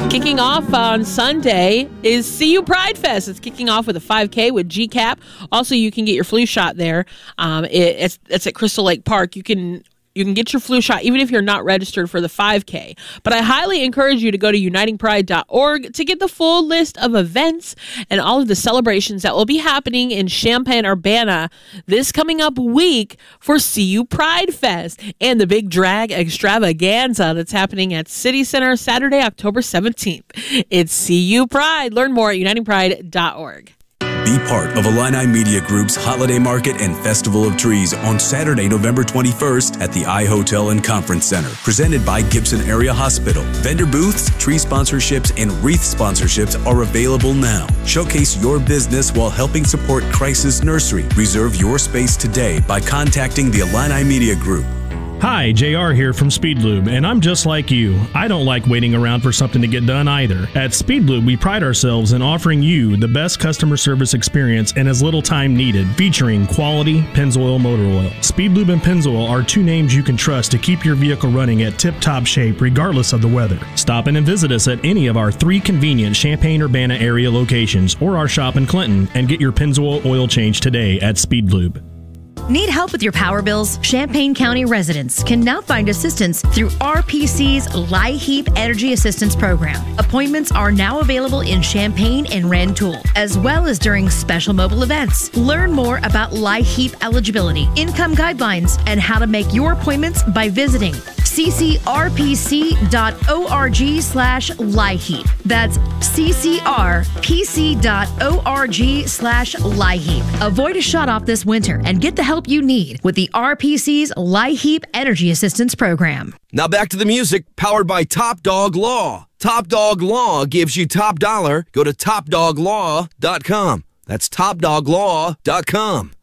Kicking off on Sunday is CU Pride Fest. It's kicking off with a 5K with GCAP. Also, you can get your flu shot there. It's at Crystal Lake Park. You can get your flu shot even if you're not registered for the 5K. But I highly encourage you to go to unitingpride.org to get the full list of events and all of the celebrations that will be happening in Champaign-Urbana this coming up week for CU Pride Fest and the Big Drag Extravaganza that's happening at City Center Saturday, October 17th. It's CU Pride. Learn more at unitingpride.org. Be part of Illini Media Group's Holiday Market and Festival of Trees on Saturday, November 21st at the iHotel and Conference Center, presented by Gibson Area Hospital. Vendor booths, tree sponsorships, and wreath sponsorships are available now. Showcase your business while helping support Crisis Nursery. Reserve your space today by contacting the Illini Media Group. Hi, JR here from Speedlube, and I'm just like you. I don't like waiting around for something to get done either. At Speedlube, we pride ourselves in offering you the best customer service experience in as little time needed, featuring quality Pennzoil motor oil. Speedlube and Pennzoil are two names you can trust to keep your vehicle running at tip-top shape regardless of the weather. Stop in and visit us at any of our 3 convenient Champaign-Urbana area locations or our shop in Clinton and get your Pennzoil oil change today at Speedlube. Need help with your power bills? Champaign County residents can now find assistance through RPC's LIHEAP Energy Assistance Program. Appointments are now available in Champaign and Rantoul, as well as during special mobile events. Learn more about LIHEAP eligibility, income guidelines, and how to make your appointments by visiting ccrpc.org/LIHEAP. That's ccrpc.org/LIHEAP. Avoid a shut off this winter and get the help you need with the RPC's LIHEAP Energy Assistance Program. Now back to the music, powered by Top Dog Law. Top Dog Law gives you top dollar. Go to topdoglaw.com. That's topdoglaw.com.